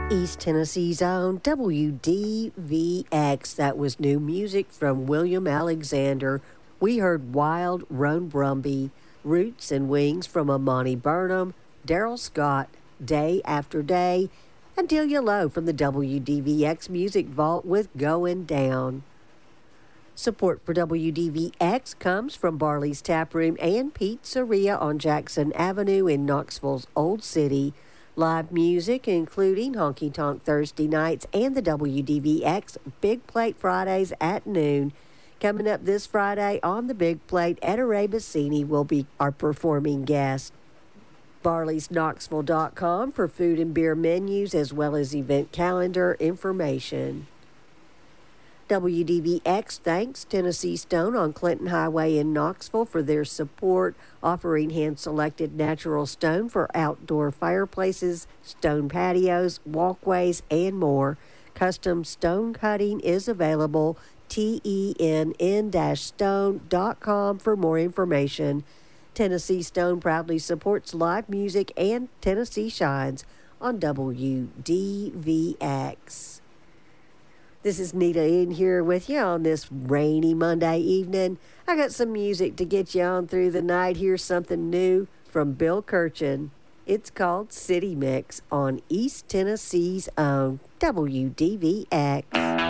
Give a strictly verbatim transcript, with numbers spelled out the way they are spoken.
East Tennessee's own W D V X. That was new music from William Alexander. We heard Wild Roan Brumby, Roots and Wings from Amani Burnham, Daryl Scott, Day After Day, and Delia Lowe from the W D V X Music Vault with Going Down. Support for W D V X comes from Barley's Tap Room and Pizzeria on Jackson Avenue in Knoxville's Old City. Live music, including Honky Tonk Thursday nights and the W D V X Big Plate Fridays at noon. Coming up this Friday on the Big Plate, Etta Ray Bassini will be our performing guest. Barleys Knoxville dot com for food and beer menus as well as event calendar information. W D V X thanks Tennessee Stone on Clinton Highway in Knoxville for their support, offering hand-selected natural stone for outdoor fireplaces, stone patios, walkways, and more. Custom stone cutting is available. T E N N stone dot com for more information. Tennessee Stone proudly supports live music and Tennessee Shines on W D V X. This is Nita in here with you on this rainy Monday evening. I got some music to get you on through the night. Here's something new from Bill Kirchen. It's called City Mix on East Tennessee's own W D V X.